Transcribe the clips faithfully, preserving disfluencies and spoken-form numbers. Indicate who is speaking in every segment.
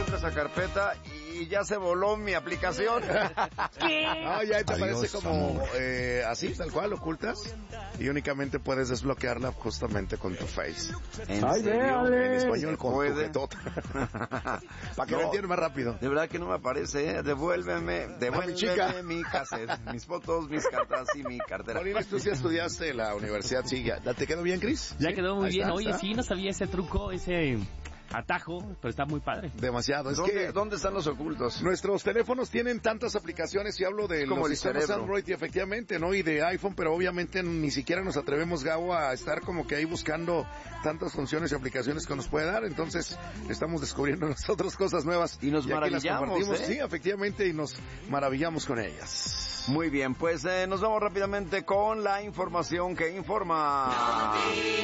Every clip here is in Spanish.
Speaker 1: encuentro esa carpeta y ya se voló mi aplicación.
Speaker 2: ¿Qué?
Speaker 3: Ah, ya te
Speaker 4: Adiós,
Speaker 3: aparece como
Speaker 4: amor.
Speaker 3: eh, así, tal cual, ocultas. Y únicamente puedes desbloquearla justamente con tu face.
Speaker 1: ¿En
Speaker 2: Ay,
Speaker 1: serio?
Speaker 2: véale.
Speaker 3: En español con tu
Speaker 1: ¿Puede?
Speaker 3: jetota. Para que
Speaker 1: No.
Speaker 3: lo entiendan más rápido.
Speaker 1: De verdad que no me aparece, ¿eh? Devuélveme, devuélveme
Speaker 3: chica.
Speaker 1: mi cassette, mis fotos, mis cartas y mi cartera.
Speaker 3: Paulines, tú sí estudiaste en la universidad, sí, ya. ¿Te quedó bien, Cris?
Speaker 2: Ya quedó muy
Speaker 3: Ahí
Speaker 2: bien.
Speaker 3: está,
Speaker 2: Oye,
Speaker 3: está.
Speaker 2: sí, no sabía ese truco, ese atajo, pero está muy padre.
Speaker 3: Demasiado. Es
Speaker 1: ¿Dónde,
Speaker 3: que
Speaker 1: ¿Dónde están los ocultos?
Speaker 3: nuestros teléfonos tienen tantas aplicaciones, y hablo de
Speaker 1: Es como
Speaker 3: los
Speaker 1: el
Speaker 3: sistemas
Speaker 1: cerebro.
Speaker 3: Android y efectivamente, ¿no? Y de iPhone, pero obviamente ni siquiera nos atrevemos, Gabo, a estar como que ahí buscando tantas funciones y aplicaciones que nos puede dar. Entonces, estamos descubriendo nosotros cosas nuevas.
Speaker 1: Y nos
Speaker 3: aquí las
Speaker 1: maravillamos,
Speaker 3: compartimos.
Speaker 1: ¿eh?
Speaker 3: Sí, efectivamente, y nos maravillamos con ellas.
Speaker 1: Muy bien, pues eh, nos vamos rápidamente con la información que informa.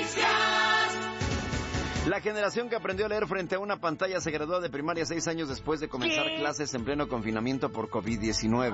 Speaker 1: La generación que aprendió a leer frente a una pantalla se graduó de primaria seis años después de comenzar
Speaker 2: ¿Qué?
Speaker 1: clases en pleno confinamiento por covid diecinueve.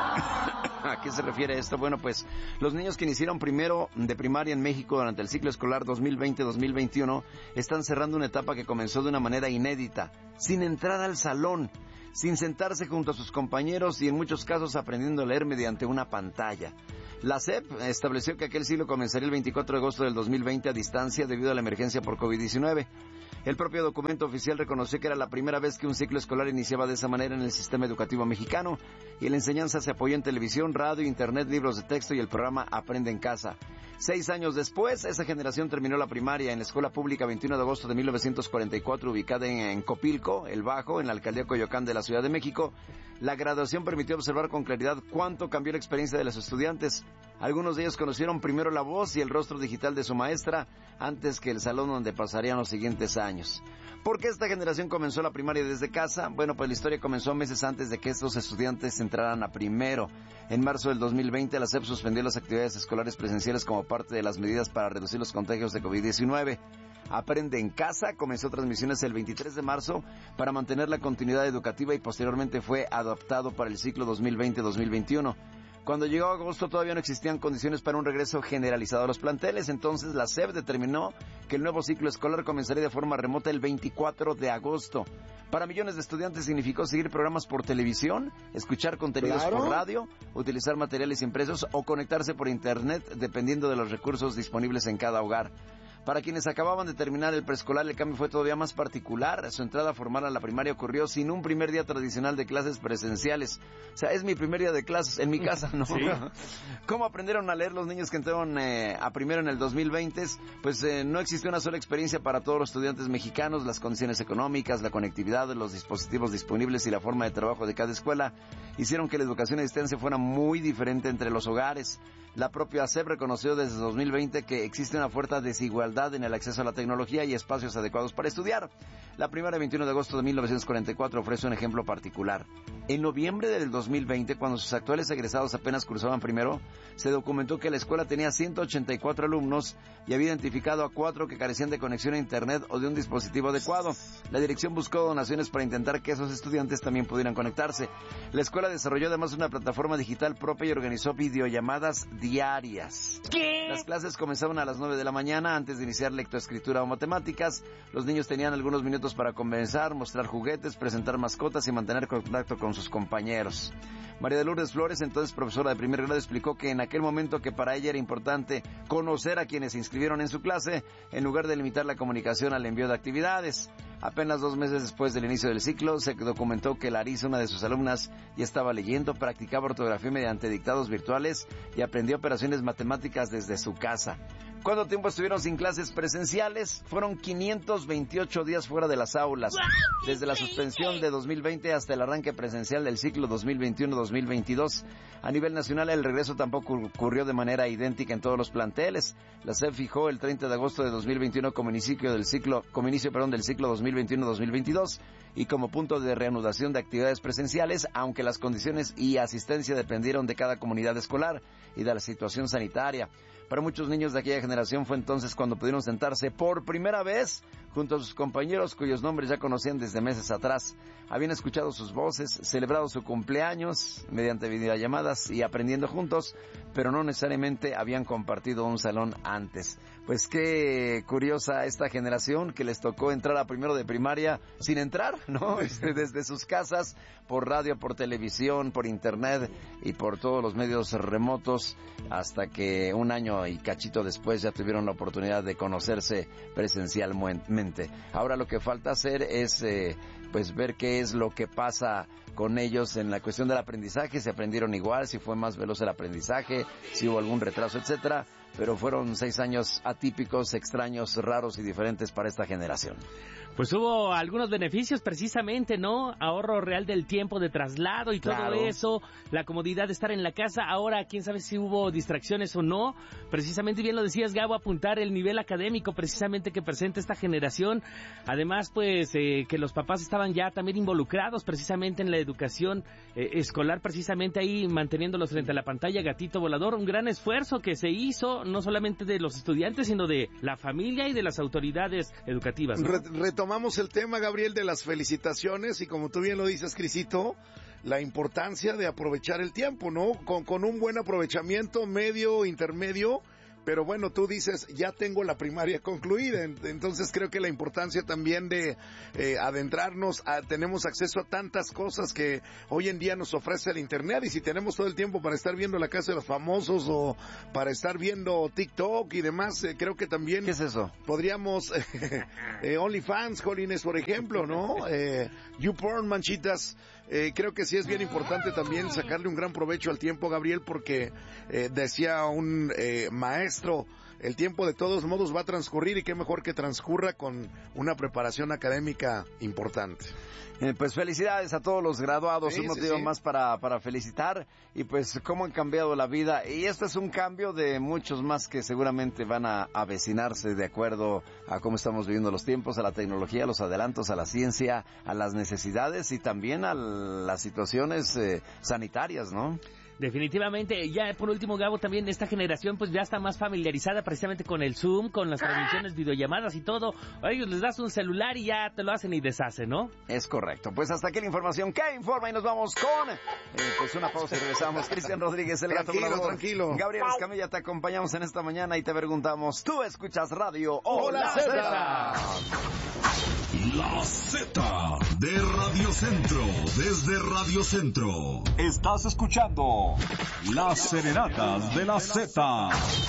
Speaker 1: ¿A qué se refiere esto? Bueno, pues los niños que iniciaron primero de primaria en México durante el ciclo escolar dos mil veinte dos mil veintiuno están cerrando una etapa que comenzó de una manera inédita, sin entrar al salón, sin sentarse junto a sus compañeros y en muchos casos aprendiendo a leer mediante una pantalla. La S E P estableció que aquel ciclo comenzaría el veinticuatro de agosto del dos mil veinte a distancia debido a la emergencia por covid diecinueve. El propio documento oficial reconoció que era la primera vez que un ciclo escolar iniciaba de esa manera en el sistema educativo mexicano y la enseñanza se apoyó en televisión, radio, internet, libros de texto y el programa Aprende en Casa. Seis años después, esa generación terminó la primaria en la Escuela Pública veintiuno de agosto de mil novecientos cuarenta y cuatro, ubicada en, en Copilco, El Bajo, en la alcaldía Coyoacán de la Ciudad de México. La graduación permitió observar con claridad cuánto cambió la experiencia de los estudiantes. Algunos de ellos conocieron primero la voz y el rostro digital de su maestra antes que el salón donde pasarían los siguientes años. ¿Por qué esta generación comenzó la primaria desde casa? Bueno, pues la historia comenzó meses antes de que estos estudiantes entraran a primero. En marzo del dos mil veinte, la S E P suspendió las actividades escolares presenciales como parte de las medidas para reducir los contagios de covid diecinueve. Aprende en Casa comenzó transmisiones el veintitrés de marzo para mantener la continuidad educativa y posteriormente fue adaptado para el ciclo dos mil veinte dos mil veintiuno. Cuando llegó agosto todavía no existían condiciones para un regreso generalizado a los planteles, entonces la S E P determinó que el nuevo ciclo escolar comenzaría de forma remota el veinticuatro de agosto. Para millones de estudiantes significó seguir programas por televisión, escuchar contenidos
Speaker 3: Claro.
Speaker 1: por radio, utilizar materiales impresos o conectarse por internet dependiendo de los recursos disponibles en cada hogar. Para quienes acababan de terminar el preescolar, el cambio fue todavía más particular. Su entrada formal a la primaria ocurrió sin un primer día tradicional de clases presenciales. O sea, es mi primer día de clases en mi casa, ¿no?
Speaker 2: Sí.
Speaker 1: ¿Cómo aprendieron a leer los niños que entraron eh, a primero en el dos mil veinte? Pues eh, no existió una sola experiencia para todos los estudiantes mexicanos. Las condiciones económicas, la conectividad, los dispositivos disponibles y la forma de trabajo de cada escuela hicieron que la educación a distancia fuera muy diferente entre los hogares. La propia S E P reconoció desde dos mil veinte que existe una fuerte desigualdad en el acceso a la tecnología y espacios adecuados para estudiar. La primaria veintiuno de agosto de mil novecientos cuarenta y cuatro ofrece un ejemplo particular. En noviembre del dos mil veinte, cuando sus actuales egresados apenas cursaban primero, se documentó que la escuela tenía ciento ochenta y cuatro alumnos y había identificado a cuatro que carecían de conexión a internet o de un dispositivo adecuado. La dirección buscó donaciones para intentar que esos estudiantes también pudieran conectarse. La escuela desarrolló además una plataforma digital propia y organizó videollamadas diarias.
Speaker 2: ¿Qué?
Speaker 1: Las clases comenzaban a las nueve de la mañana antes de iniciar lectoescritura o matemáticas. Los niños tenían algunos minutos para conversar, mostrar juguetes, presentar mascotas y mantener contacto con sus compañeros. María de Lourdes Flores, entonces profesora de primer grado, explicó que en aquel momento que para ella era importante conocer a quienes se inscribieron en su clase, en lugar de limitar la comunicación al envío de actividades. Apenas dos meses después del inicio del ciclo, se documentó que Larisa, una de sus alumnas, ya estaba leyendo, practicaba ortografía mediante dictados virtuales y aprendió operaciones matemáticas desde su casa. ¿Cuánto tiempo estuvieron sin clases presenciales? Fueron quinientos veintiocho días fuera de las aulas, desde la suspensión de dos mil veinte hasta el arranque presencial del ciclo dos mil veintiuno dos mil veintidós. A nivel nacional, el regreso tampoco ocurrió de manera idéntica en todos los planteles. La S E P fijó el treinta de agosto de dos mil veintiuno como inicio del ciclo, como inicio, perdón, del ciclo dos mil veintiuno dos mil veintidós y como punto de reanudación de actividades presenciales, aunque las condiciones y asistencia dependieron de cada comunidad escolar y de la situación sanitaria. Para muchos niños de aquella generación fue entonces cuando pudieron sentarse por primera vez junto a sus compañeros cuyos nombres ya conocían desde meses atrás. Habían escuchado sus voces, celebrado su cumpleaños mediante videollamadas y aprendiendo juntos, pero no necesariamente habían compartido un salón antes. pues qué curiosa esta generación que les tocó entrar a primero de primaria sin entrar, ¿no? Desde sus casas, por radio, por televisión, por internet y por todos los medios remotos, hasta que un año y cachito después ya tuvieron la oportunidad de conocerse presencialmente. Ahora lo que falta hacer es eh, pues ver qué es lo que pasa con ellos en la cuestión del aprendizaje, si aprendieron igual, si fue más veloz el aprendizaje, si hubo algún retraso, etcétera. Pero fueron seis años atípicos, extraños, raros y diferentes para esta generación.
Speaker 2: Pues hubo algunos beneficios precisamente, ¿no? Ahorro real del tiempo de traslado y
Speaker 1: Claro.
Speaker 2: todo eso, la comodidad de estar en la casa. Ahora, quién sabe si hubo distracciones o no. Precisamente, bien lo decías, Gabo, apuntar el nivel académico precisamente que presenta esta generación. Además, pues, eh, que los papás estaban ya también involucrados precisamente en la educación eh, escolar, precisamente ahí manteniéndolos frente a la pantalla, gatito volador. Un gran esfuerzo que se hizo, no solamente de los estudiantes, sino de la familia y de las autoridades educativas, ¿no?
Speaker 3: Re- Tomamos el tema, Gabriel, de las felicitaciones y como tú bien lo dices, Crisito, la importancia de aprovechar el tiempo, ¿no? Con, con un buen aprovechamiento, medio, intermedio, pero bueno, tú dices, ya tengo la primaria concluida, entonces creo que la importancia también de eh, adentrarnos, a, tenemos acceso a tantas cosas que hoy en día nos ofrece el internet, y si tenemos todo el tiempo para estar viendo La Casa de los Famosos o para estar viendo TikTok y demás, eh, creo que también...
Speaker 1: ¿Qué es eso?
Speaker 3: Podríamos, eh, OnlyFans, Jolines, por ejemplo, ¿no? Eh, YouPorn, manchitas. Eh, creo que sí es bien importante también sacarle un gran provecho al tiempo, Gabriel, porque eh, decía un eh, maestro, el tiempo de todos modos va a transcurrir y qué mejor que transcurra con una preparación académica importante.
Speaker 1: Eh, pues felicidades a todos los graduados,
Speaker 3: Sí,
Speaker 1: un
Speaker 3: sí,
Speaker 1: motivo
Speaker 3: sí.
Speaker 1: más para, para felicitar, y pues cómo han cambiado la vida, y este es un cambio de muchos más que seguramente van a avecinarse de acuerdo a cómo estamos viviendo los tiempos, a la tecnología, a los adelantos, a la ciencia, a las necesidades y también a las situaciones eh, sanitarias, ¿no?
Speaker 2: Definitivamente, ya por último, Gabo, también esta generación pues ya está más familiarizada precisamente con el Zoom, con las transmisiones, videollamadas y todo. A ellos les das un celular y ya te lo hacen y deshacen, ¿no?
Speaker 1: Es correcto. Pues hasta aquí la información que informa y nos vamos con eh, pues una pausa y regresamos. Cristian Rodríguez, el gato
Speaker 3: Tranquilo,
Speaker 1: volador.
Speaker 3: tranquilo.
Speaker 1: Gabriel Escamilla, te acompañamos en esta mañana y te preguntamos, ¿tú escuchas radio o
Speaker 3: Hola,
Speaker 1: la
Speaker 3: Zeta?
Speaker 4: La Z de Radio Centro, desde Radio Centro. Estás escuchando Las Serenatas de la Z.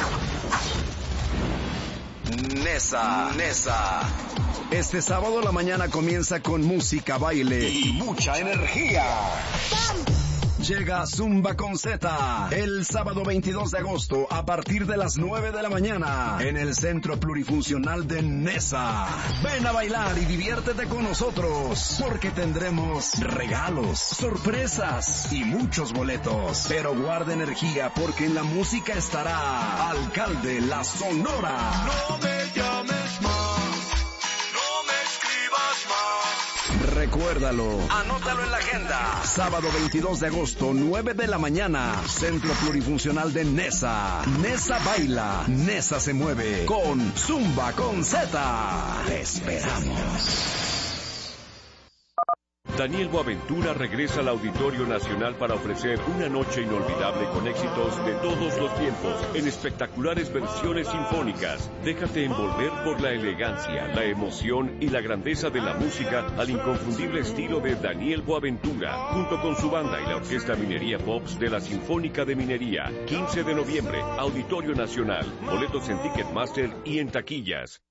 Speaker 1: Nesa, Nesa. Este sábado la mañana comienza con música, baile y mucha energía. Llega Zumba con Z el sábado veintidós de agosto a partir de las nueve de la mañana en el Centro Plurifuncional de Nesa. Ven a bailar y diviértete con nosotros porque tendremos regalos, sorpresas y muchos boletos. Pero guarda energía porque en la música estará Alcalde La Sonora.
Speaker 4: No me llames más, no me escribas más.
Speaker 1: Recuérdalo, anótalo en la agenda. Sábado veintidós de agosto, nueve de la mañana, Centro Plurifuncional de Nesa. Nesa baila, Nesa se mueve con Zumba con Z. Te esperamos.
Speaker 5: Daniel Boaventura regresa al Auditorio Nacional para ofrecer una noche inolvidable con éxitos de todos los tiempos en espectaculares versiones sinfónicas. Déjate envolver por la elegancia, la emoción y la grandeza de la música al inconfundible estilo de Daniel Boaventura, junto con su banda y la Orquesta Minería Pops de la Sinfónica de Minería. quince de noviembre, Auditorio Nacional. Boletos en Ticketmaster y en taquillas.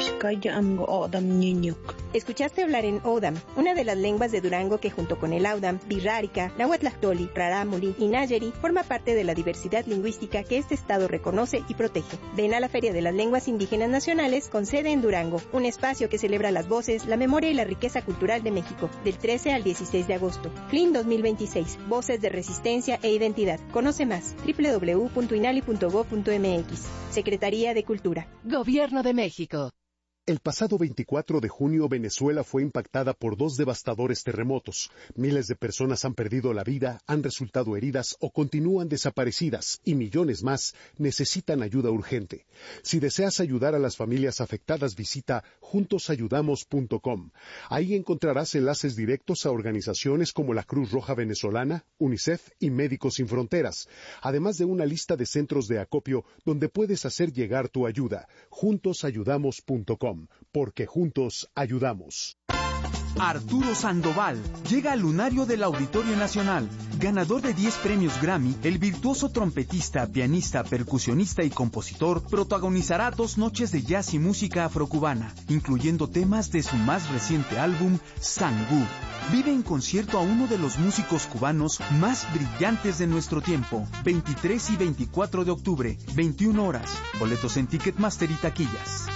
Speaker 6: Escuchaste hablar en Odam, una de las lenguas de Durango que junto con el Audam, Birrárica, Nahuatlactoli, Rarámuri y Nayeri forma parte de la diversidad lingüística que este estado reconoce y protege. Ven a la Feria de las Lenguas Indígenas Nacionales con sede en Durango, un espacio que celebra las voces, la memoria y la riqueza cultural de México, del trece al dieciséis de agosto. F L I N dos mil veintiséis, Voces de Resistencia e Identidad. Conoce más, doble u doble u doble u punto inali punto gob punto m x. Secretaría de Cultura.
Speaker 7: Gobierno de México. El pasado veinticuatro de junio, Venezuela fue impactada por dos devastadores terremotos. Miles de personas han perdido la vida, han resultado heridas o continúan desaparecidas, y millones más necesitan ayuda urgente. Si deseas ayudar a las familias afectadas, visita juntos ayudamos punto com. Ahí encontrarás enlaces directos a organizaciones como la Cruz Roja Venezolana, UNICEF y Médicos Sin Fronteras, además de una lista de centros de acopio donde puedes hacer llegar tu ayuda. juntos ayudamos punto com. Porque juntos ayudamos.
Speaker 8: Arturo Sandoval llega al lunario del Auditorio Nacional. Ganador de diez premios Grammy, el virtuoso trompetista, pianista, percusionista y compositor protagonizará dos noches de jazz y música afrocubana, incluyendo temas de su más reciente álbum, Sangú. Vive en concierto a uno de los músicos cubanos más brillantes de nuestro tiempo. veintitrés y veinticuatro de octubre, veintiuna horas. Boletos en Ticketmaster y taquillas.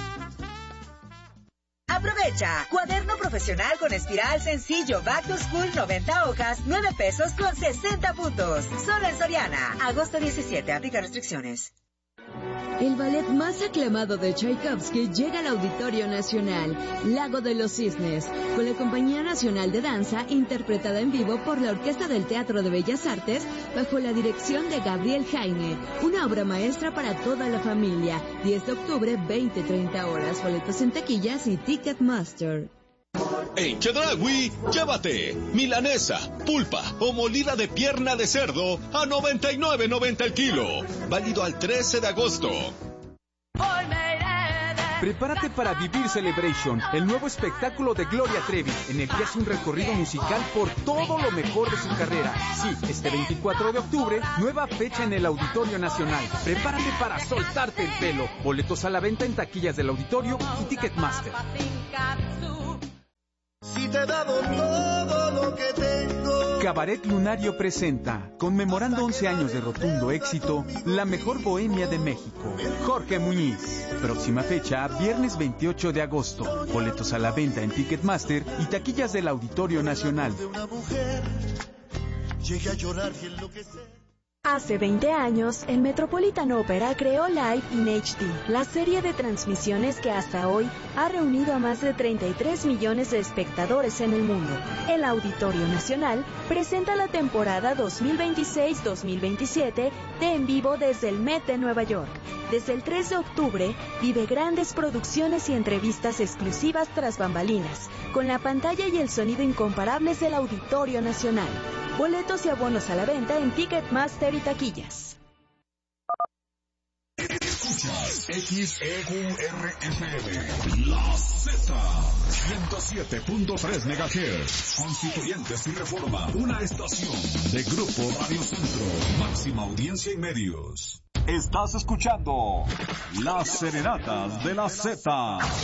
Speaker 9: Aprovecha, cuaderno profesional con espiral sencillo Back to School noventa hojas, nueve pesos con sesenta puntos. Solo en Soriana. Agosto diecisiete, aplica restricciones.
Speaker 10: El ballet más aclamado de Tchaikovsky llega al Auditorio Nacional, Lago de los Cisnes, con la Compañía Nacional de Danza, interpretada en vivo por la Orquesta del Teatro de Bellas Artes, bajo la dirección de Gabriel Jaime. Una obra maestra para toda la familia. diez de octubre, veinte treinta horas. Boletos en taquillas y Ticketmaster.
Speaker 11: En Chedraui, llévate milanesa, pulpa o molida de pierna de cerdo a noventa y nueve noventa el kilo. Válido al trece de agosto.
Speaker 8: Prepárate para vivir Celebration, el nuevo espectáculo de Gloria Trevi, en el que hace un recorrido musical por todo lo mejor de su carrera. Sí, este veinticuatro de octubre, nueva fecha en el Auditorio Nacional. Prepárate para soltarte el pelo. Boletos a la venta en taquillas del Auditorio y Ticketmaster.
Speaker 4: Si te he dado todo lo que tengo.
Speaker 8: Cabaret Lunario presenta, conmemorando once años de rotundo éxito, la mejor bohemia de México, Jorge Muñiz. Próxima fecha, viernes veintiocho de agosto. Boletos a la venta en Ticketmaster y taquillas del Auditorio Nacional.
Speaker 12: Hace veinte años, el Metropolitan Opera creó Live in H D, la serie de transmisiones que hasta hoy ha reunido a más de treinta y tres millones de espectadores en el mundo. El Auditorio Nacional presenta la temporada dos mil veintiséis dos mil veintisiete de En Vivo desde el Met de Nueva York. Desde el tres de octubre, vive grandes producciones y entrevistas exclusivas tras bambalinas, con la pantalla y el sonido incomparables del Auditorio Nacional. Boletos y abonos a la venta en Ticketmaster y taquillas.
Speaker 4: Escuchas X E Q R F M, La Z, ciento siete punto tres megahertz, Constituyentes y Reforma, una estación de Grupo Radio Centro, máxima audiencia y medios. Estás escuchando Las Serenatas de la Z.